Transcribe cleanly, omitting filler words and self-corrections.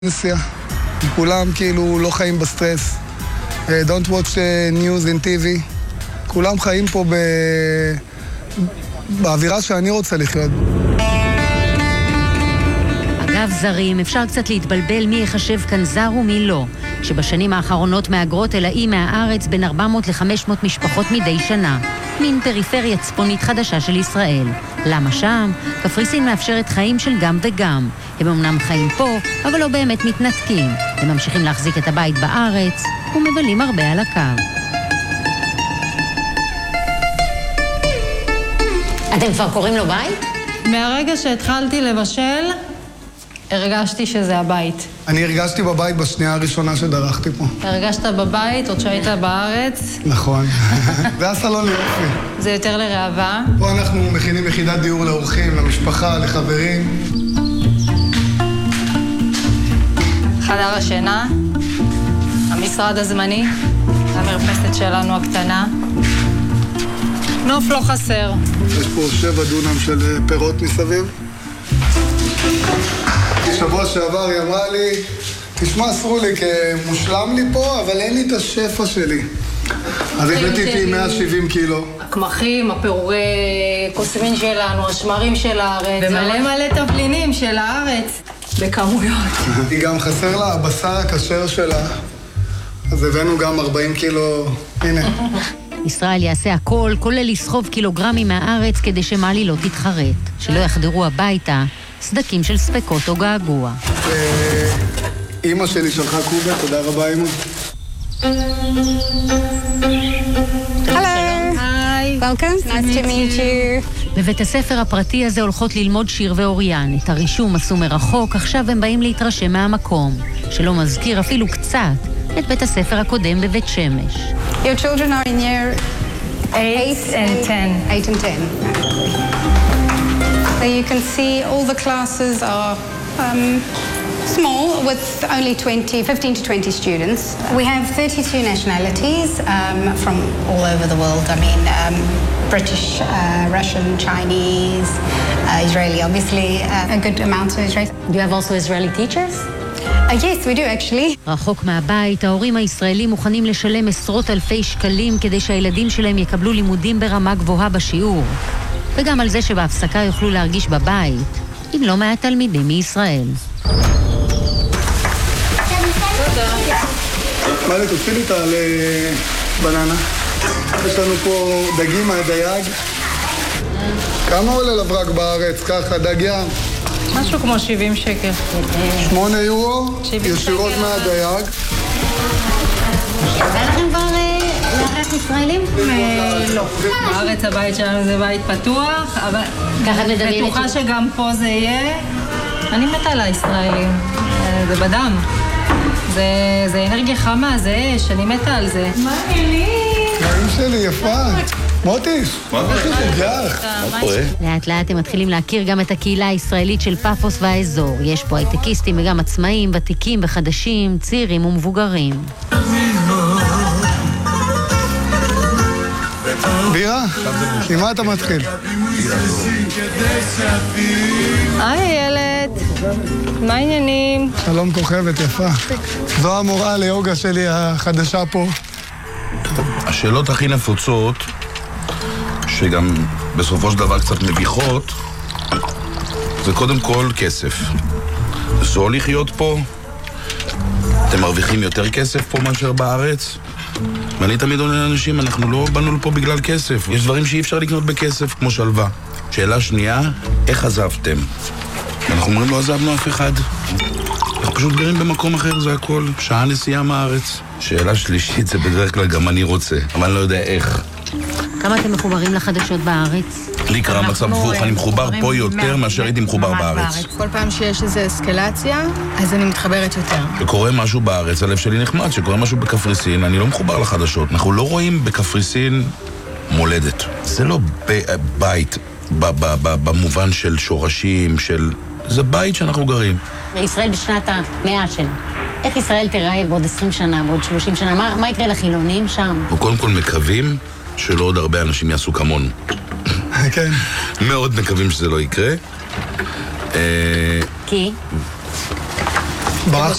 נסיעה. כולם כאילו לא חיים בסטרס. Don't watch news in TV. כולם חיים פה באווירה שאני רוצה לחיות. אגב זרים, אפשר קצת להתבלבל מי יחשב כאן זר ומי לא. שבשנים האחרונות מהגרות אל האי מהארץ בין 400 ל-500 משפחות מדי שנה. מין פריפריה צפונית חדשה של ישראל. למה שם? קפריסין מאפשרת חיים של גם וגם. הם אמנם חיים פה, אבל לא באמת מתנתקים. הם ממשיכים להחזיק את הבית בארץ ומבלים הרבה על הקו. אתם כבר קוראים לו בית? מהרגע שהתחלתי לבשל, הרגשתי שזה הבית. אני הרגשתי בבית בשנייה הראשונה שדרכתי פה. הרגשת בבית עוד שהיית בארץ? נכון. זה הסלון ליופי. זה יותר לראווה. פה אנחנו מכינים יחידת דיור לאורחים, למשפחה, לחברים. חדר השינה, המשרד הזמני, המרפסת שלנו הקטנה. נוף לא חסר. יש פה 7 דונם של פירות מסביב. שבוע שעבר היא אמרה לי, תשמע סרוליק, מושלם לי פה, אבל אין לי את השפע שלי. אז הבאתי איתי 170 קילו. הקמחים, הפירורי קוסמין שלנו, השמרים של הארץ. ומלא מלא תבלינים של הארץ, בכמויות. היא גם חסר לה הבשר הכשר שלה, אז הבאנו גם 40 קילו, הנה. ישראל יעשה הכל, כולל לסחוב קילוגרמים מהארץ כדי שמלי לא תתחרט, שלא יחדרו הביתה סדקים של ספקות או געגוע. אמא שלי שלחה קובה, תודה רבה אמא. Hello. Hi. Welcome. Nice to meet you. בבית הספר הפרטי הזה הולכות ללמוד שיר ואוריין. את הרישום עשו מרחוק, עכשיו הם באים להתרשם מהמקום, שלא מזכיר אפילו קצת את בית הספר הקודם בבית שמש. Your children are in year 8 and 10. 8 and 10. So you can see all the classes are small with only 15 to 20 students. We have 32 nationalities from all over the world. I mean, British, Russian, Chinese, Israeli, obviously, a good amount of Israeli. Do you have also Israeli teachers? Yes, we do actually. רחוק מהבית, ההורים הישראלים מוכנים לשלם עשרות אלפי שקלים כדי שהילדים שלהם יקבלו לימודים ברמה גבוהה בשיעור. וגם על זה שבהפסקה יוכלו להרגיש בבית, עם לא מעט תלמידים מישראל. מלי, תוציא לי את בננה. יש לנו פה דגים מהדייג. כמה עולה לברק בארץ? ככה, דג ים? משהו כמו 70 שקל. 8 יורו, ישירות מהדייג. יצא לכם כבר לארח ישראלים? לא. בארץ הבית שלנו זה בית פתוח, אבל בטוחה שגם פה זה יהיה. אני מתה על הישראלים. זה בדם. זה אנרגיה חמה, זה אש, אני מתה על זה. מה העניינים? חיים שלי, יפה. מוטיס, מה חשוב? מה קורה? לאט לאט הם מתחילים להכיר גם את הקהילה הישראלית של פאפוס והאזור. יש פה הייטקיסטים וגם עצמאים, ותיקים וחדשים, צעירים ומבוגרים. בירה? עם מה אתה מתחיל? היי ילד, מה העניינים? שלום כוכבת, יפה. זו המורה ליוגה שלי החדשה פה. השאלות הכי נפוצות, שגם בסופו של דבר קצת מביכות, זה קודם כל כסף. זו לחיות פה? אתם מרוויחים יותר כסף פה מאשר בארץ? ואני תמיד עונה לאנשים, אנחנו לא באנו לפה בגלל כסף. יש דברים שאי אפשר לקנות בכסף, כמו שלווה. שאלה שנייה, איך עזבתם? אנחנו אומרים, לא עזבנו אף אחד. אנחנו פשוט גרים במקום אחר, זה הכל. שעה נסיעה מהארץ. שאלה שלישית, זה בדרך כלל גם אני רוצה, אבל אני לא יודע איך. כמה אתם מחוברים לחדשות בארץ? לי קרה מצב הפוך, אני מחובר פה יותר מאשר הייתי מחובר בארץ. כל פעם שיש איזו אסקלציה, אז אני מתחברת יותר. שקורה משהו בארץ, הלב שלי נחמד, שקורה משהו בקפריסין, אני לא מחובר לחדשות. אנחנו לא רואים בקפריסין מולדת. זה לא בית במובן של שורשים, זה בית שאנחנו גרים. ישראל בשנת המאה שלה. איך ישראל תראה בעוד 20 שנה, בעוד 30 שנה? מה יקרה לחילונים שם? אנחנו קודם כל מקווים שלא עוד הרבה אנשים יעשו כמון. כן. מאוד מקווים שזה לא יקרה. כי? ברח